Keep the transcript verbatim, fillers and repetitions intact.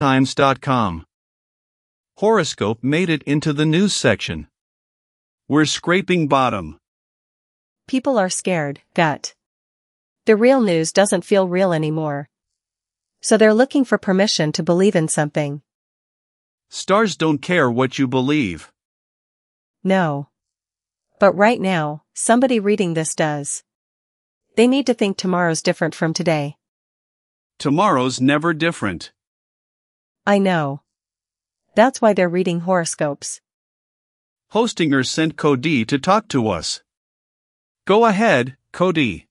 Times dot com. Horoscope made it into the news section. We're scraping bottom. People are scared, gut. The real news doesn't feel real anymore. So they're looking for permission to believe in something. Stars don't care what you believe. No. But right now, somebody reading this does. They need to think tomorrow's different from today. Tomorrow's never different. I know. That's why they're reading horoscopes. Hostinger sent Cody to talk to us. Go ahead, Cody.